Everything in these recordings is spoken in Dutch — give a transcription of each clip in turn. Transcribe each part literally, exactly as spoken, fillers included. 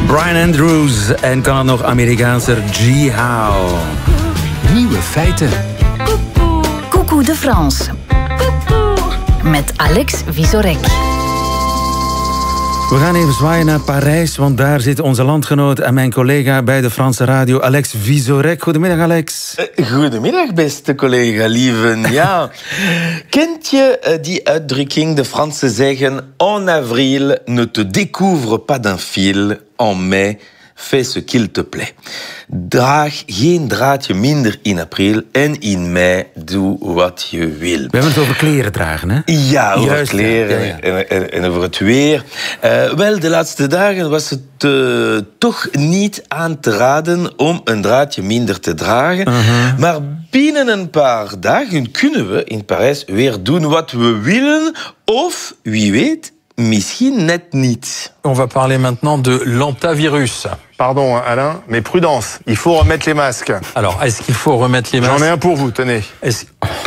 Brian Andrews en kan het nog Amerikaanser G. Howe. Nieuwe feiten. Coucou de France. Met Alex Vizorek. We gaan even zwaaien naar Parijs, want daar zit onze landgenoot en mijn collega bij de Franse radio, Alex Vizorek. Goedemiddag, Alex. Uh, goedemiddag, beste collega, lieven. Ja, kent je uh, die uitdrukking? De Fransen zeggen: en avril, ne te découvre pas d'un fil. En mai, fais ce qu'il te plaît. Draag geen draadje minder in april en in mei doe wat je wil. We hebben het over kleren dragen, hè? Ja, over Juist, kleren ja, ja. En, en, en over het weer. Uh, wel, de laatste dagen was het uh, toch niet aan te raden om een draadje minder te dragen. Uh-huh. Maar binnen een paar dagen kunnen we in Parijs weer doen wat we willen. Of, wie weet, misschien net niet. On va parler maintenant de l'hantavirus. Pardon Alain, mais prudence, il faut remettre les masques. Alors, est-ce qu'il faut remettre les masques? J'en ai un pour vous, tenez. Est-ce...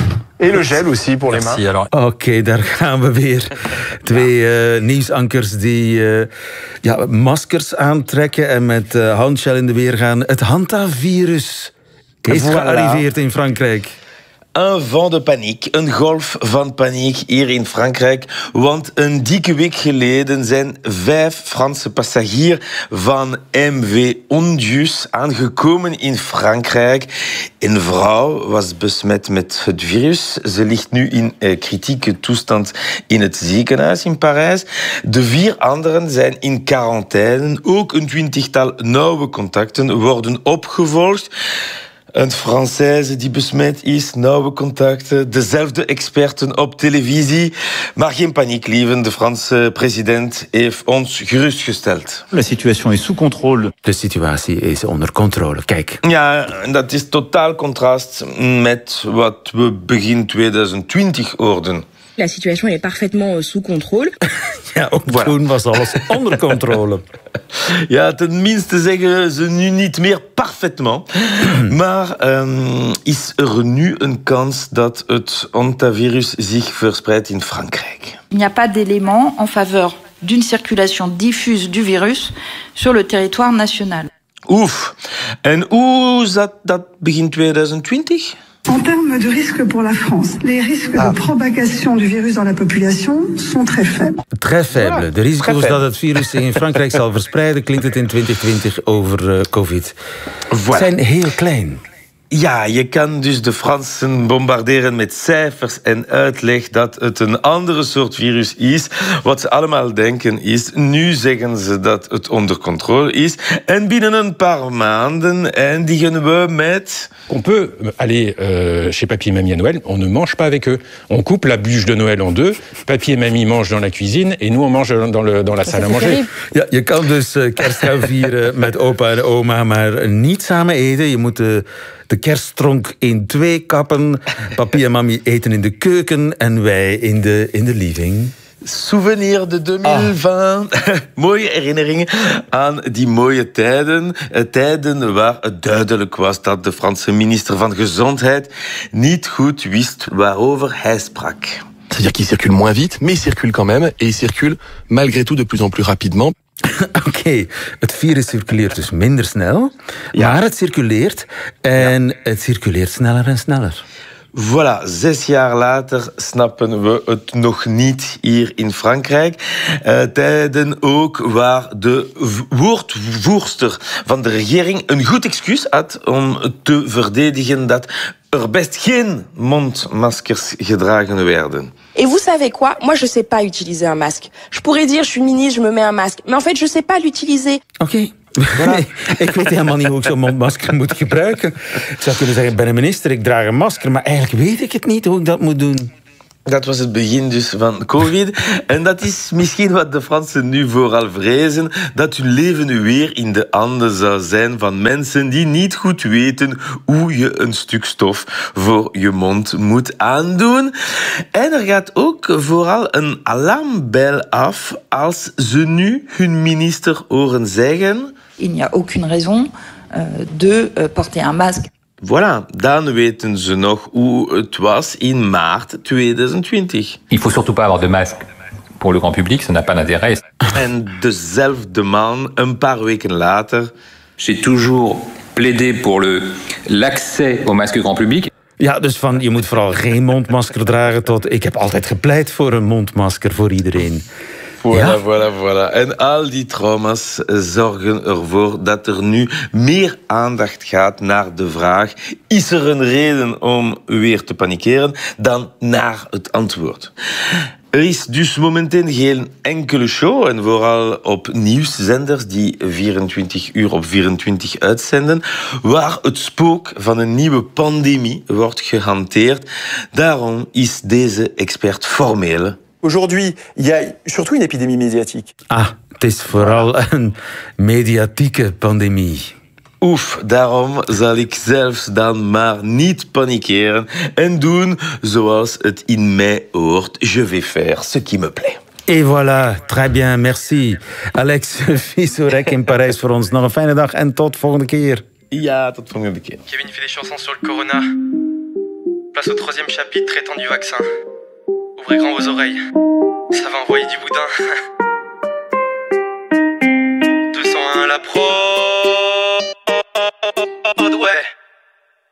Et le gel aussi pour Merci, les mains. alors... Oké, okay, daar gaan we weer. Twee uh, nieuwsankers die uh, ja, maskers aantrekken en met uh, handgel in de weer gaan. Het hantavirus is voilà. gearriveerd in Frankrijk. Een vent de paniek, een golf van paniek hier in Frankrijk. Want een dikke week geleden zijn vijf Franse passagiers van M V Ondius aangekomen in Frankrijk. Een vrouw was besmet met het virus. Ze ligt nu in eh, kritieke toestand in het ziekenhuis in Parijs. De vier anderen zijn in quarantaine. Ook een twintigtal nauwe contacten worden opgevolgd. Een Française die besmet is, nauwe contacten, dezelfde experten op televisie. Maar geen paniek, lieven. De Franse president heeft ons gerustgesteld. La situation est sous contrôle. De situatie is onder controle. Kijk. Ja, dat is totaal contrast met wat we begin tweeduizend twintig hoorden. La situation est parfaitement sous contrôle. Ja, ook voilà. Toen was alles onder controle. Ja, tenminste zeggen ze nu niet meer parfaitement. Maar um, is er nu een kans dat het hantavirus zich verspreidt in Frankrijk? Il n'y a pas d'éléments en faveur d'une circulation diffuse du virus sur le territoire national. Oef. En hoe zat dat begin tweeduizend twintig? En termes de risque pour la France, les risques ah. de propagation du virus dans la population sont très faibles. Très faible. De risico's dat het virus zich in Frankrijk zal verspreiden, klinkt het in twintig twintig over uh, COVID. Voilà. Zijn heel klein. Ja, je kan dus de Fransen bombarderen met cijfers en uitleg dat het een andere soort virus is. Wat ze allemaal denken is, nu zeggen ze dat het onder controle is. En binnen een paar maanden eindigen we met... On peut aller euh, chez Papy et Mamie à Noël, on ne mange pas avec eux. On coupe la bûche de Noël en deux. Papy et Mamie mangent dans la cuisine et nous on mange dans, le, dans la salle à manger. Ja, je kan dus uh, kerst gaan vieren met opa en oma, maar niet samen eten. Je moet... Uh, de kerststronk in twee kappen. Papi en mami eten in de keuken en wij in de, in de living. Souvenir de tweeduizend twintig. Ah. Mooie herinneringen aan die mooie tijden. Tijden waar het duidelijk was dat de Franse minister van Gezondheid niet goed wist waarover hij sprak. C'est-à-dire qu'il circule moins vite, mais il circule quand même. Et il circule malgré tout de plus en plus rapidement. Oké, okay. Het virus circuleert dus minder snel, ja. maar het circuleert en ja. het circuleert sneller en sneller. Voilà, zes jaar later snappen we het nog niet hier in Frankrijk. Uh, tijden ook waar de woordvoerster van de regering een goed excuus had om te verdedigen dat er best geen mondmaskers gedragen werden. Et vous savez quoi? Moi, je sais pas utiliser un masque. Je pourrais dire, je suis ministre, je me mets un masque. Mais en fait, je sais pas l'utiliser. Oké. Okay. Voilà. Ik weet helemaal niet hoe ik zo'n mondmasker moet gebruiken. Ik zou kunnen zeggen, ik ben een minister, ik draag een masker. Maar eigenlijk weet ik het niet hoe ik dat moet doen. Dat was het begin dus van COVID. En dat is misschien wat de Fransen nu vooral vrezen. Dat hun leven weer in de handen zou zijn van mensen die niet goed weten hoe je een stuk stof voor je mond moet aandoen. En er gaat ook vooral een alarmbel af als ze nu hun minister horen zeggen... Il n'y a aucune raison euh, de euh, porter un masque. Voilà, dan weten ze nog hoe het was in maart tweeduizend twintig. Il faut surtout pas avoir de masque Pour le grand public, ça n'a pas d'intérêt. En dezelfde man, een paar weken later... J'ai toujours plaidé pour le, l'accès au masque grand public. Ja, dus van je moet vooral geen mondmasker dragen tot ik heb altijd gepleit voor een mondmasker voor iedereen. Voilà, ja. voilà, voilà. En al die trauma's zorgen ervoor dat er nu meer aandacht gaat naar de vraag: is er een reden om weer te panikeren, dan naar het antwoord. Er is dus momenteel geen enkele show, en vooral op nieuwszenders die vierentwintig uur op vierentwintig uitzenden, waar het spook van een nieuwe pandemie wordt gehanteerd. Daarom is deze expert formeel. Aujourd'hui, il y a surtout une épidémie médiatique. Ah, het is vooral een mediatieke pandemie. Oef, daarom zal ik zelfs dan maar niet panikeren en doen zoals het in mij hoort. Je vais faire ce qui me plaît. Et voilà, très bien, merci. Alex Vizorek in Parijs voor ons. Nog een fijne dag en tot volgende keer. Ja, tot volgende keer. Kevin fait des chansons sur le corona. Place au troisième chapitre traitant du vaccin. Ouvrez grand vos oreilles. Ça va envoyer du boudin. deux cent un la pro.